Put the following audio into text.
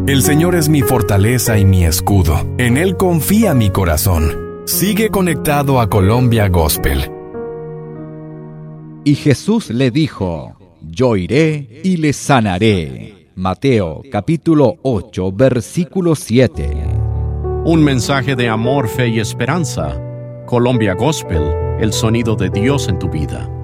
El Señor es mi fortaleza y mi escudo. En Él confía mi corazón. Sigue conectado a Colombia Gospel. Y Jesús le dijo: Yo iré y le sanaré. Mateo capítulo 8, versículo 7. Un mensaje de amor, fe y esperanza. Colombia Gospel, el sonido de Dios en tu vida.